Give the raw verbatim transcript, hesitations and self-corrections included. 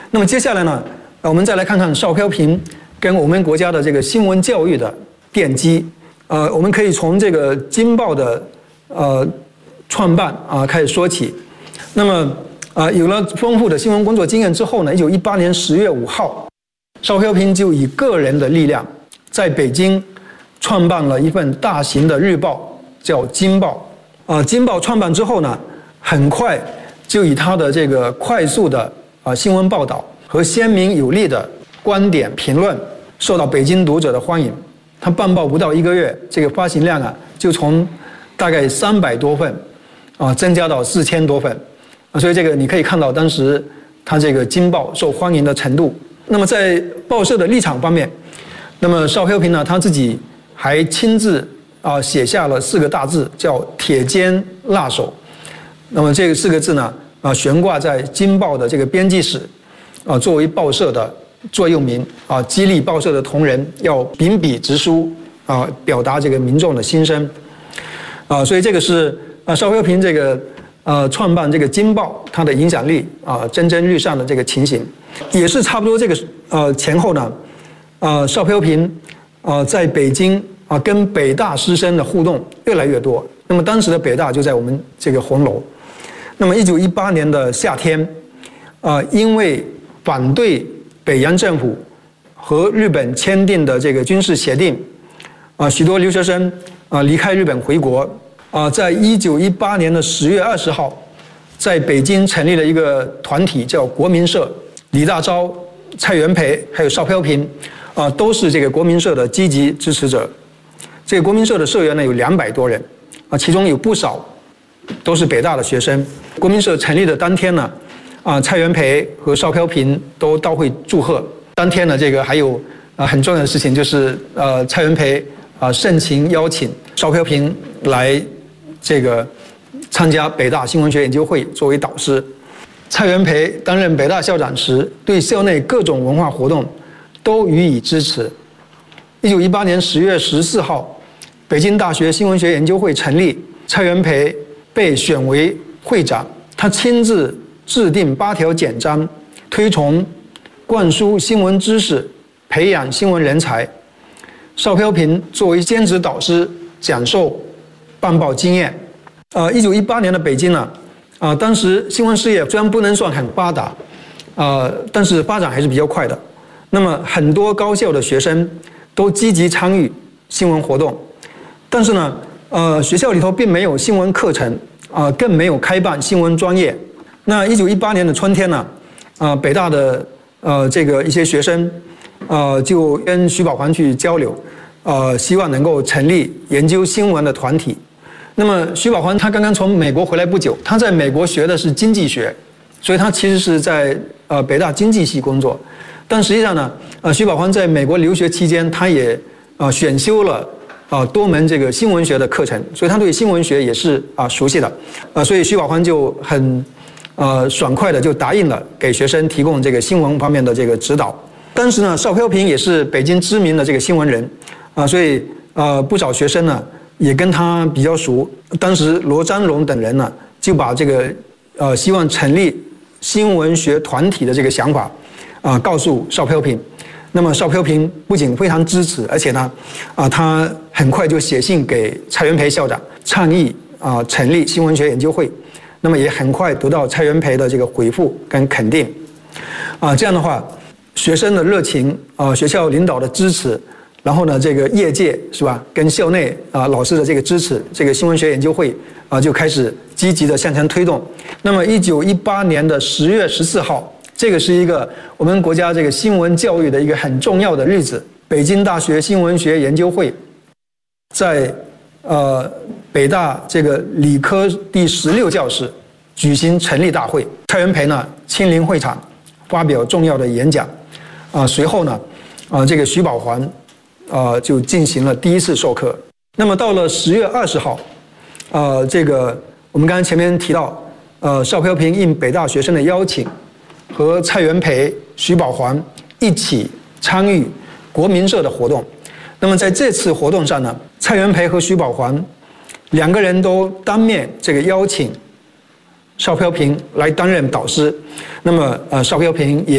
那么接下来呢，我们再来看看邵飘萍跟我们国家的这个新闻教育的奠基。呃，我们可以从这个《京报》的呃创办啊、呃、开始说起。那么啊、呃，有了丰富的新闻工作经验之后呢，一九一八年十月五号，邵飘萍就以个人的力量，在北京创办了一份大型的日报，叫《京报》。啊、呃，《京报》创办之后呢，很快就以他的这个快速的啊、呃、新闻报道和鲜明有力的观点评论，受到北京读者的欢迎。他办报不到一个月，这个发行量啊，就从大概三百多份啊，增加到四千多份啊，所以这个你可以看到当时他这个《京报》受欢迎的程度。那么在报社的立场方面，那么邵飘萍呢，他自己还亲自啊写下了四个大字，叫“铁肩辣手”。那么这个四个字呢，啊悬挂在《京报》的这个编辑室，啊作为报社的座右铭啊，激励报社的同仁要秉笔直书啊，表达这个民众的心声啊，所以这个是啊邵飘萍这个呃创办这个《京报》它的影响力啊蒸蒸日上的这个情形，也是差不多这个呃前后呢，呃邵飘萍啊在北京啊跟北大师生的互动越来越多。那么当时的北大就在我们这个红楼。那么一九一八年的夏天，啊因为反对北洋政府和日本签订的这个军事协定，啊，许多留学生啊离开日本回国，啊，在一九一八年的十月二十号，在北京成立了一个团体，叫国民社。李大钊、蔡元培还有邵飘萍，啊，都是这个国民社的积极支持者。这个国民社的社员呢有两百多人，啊，其中有不少都是北大的学生。国民社成立的当天呢，啊，蔡元培和邵飘萍都到会祝贺。当天呢，这个还有啊很重要的事情，就是呃蔡元培啊盛情邀请邵飘萍来这个参加北大新闻学研究会作为导师。蔡元培担任北大校长时，对校内各种文化活动都予以支持。一九一八年十月十四号，北京大学新闻学研究会成立，蔡元培被选为会长，他亲自制定八条简章，推崇灌输新闻知识，培养新闻人才。邵飘萍作为兼职导师，讲授办报经验。呃，一九一八年的北京呢，啊、呃，当时新闻事业虽然不能算很发达，呃，但是发展还是比较快的。那么很多高校的学生都积极参与新闻活动，但是呢，呃，学校里头并没有新闻课程，啊、呃，更没有开办新闻专业。那一九一八年的春天呢，啊、呃，北大的呃这个一些学生，呃，就跟徐宝环去交流，呃，希望能够成立研究新闻的团体。那么徐宝环他刚刚从美国回来不久，他在美国学的是经济学，所以他其实是在呃北大经济系工作。但实际上呢，呃，徐宝环在美国留学期间，他也呃选修了啊、呃、多门这个新闻学的课程，所以他对新闻学也是啊、呃、熟悉的，呃，所以徐宝环就很呃爽快的就答应了给学生提供这个新闻方面的这个指导。当时呢，邵飘萍也是北京知名的这个新闻人啊、呃，所以呃不少学生呢也跟他比较熟。当时罗章龙等人呢就把这个呃希望成立新闻学团体的这个想法啊、呃、告诉邵飘萍。那么邵飘萍不仅非常支持，而且呢啊、呃、他很快就写信给蔡元培校长倡议啊、呃、成立新闻学研究会。那么也很快得到蔡元培的这个回复跟肯定啊、呃、这样的话，学生的热情啊、呃、学校领导的支持，然后呢这个业界是吧跟校内啊、呃、老师的这个支持，这个新闻学研究会啊、呃、就开始积极的向前推动。那么一九一八年的十月十四号，这个是一个我们国家这个新闻教育的一个很重要的日子。北京大学新闻学研究会在呃北大这个理科第十六教室举行成立大会，蔡元培呢亲临会场发表重要的演讲啊、呃，随后呢啊、呃、这个徐宝环啊、呃、就进行了第一次授课。那么到了十月二十号，呃这个我们刚才前面提到，呃邵飘萍应北大学生的邀请，和蔡元培、徐宝环一起参与国民社的活动。那么在这次活动上呢，蔡元培和徐宝环两个人都当面这个邀请邵飘萍来担任导师。那么呃邵飘萍也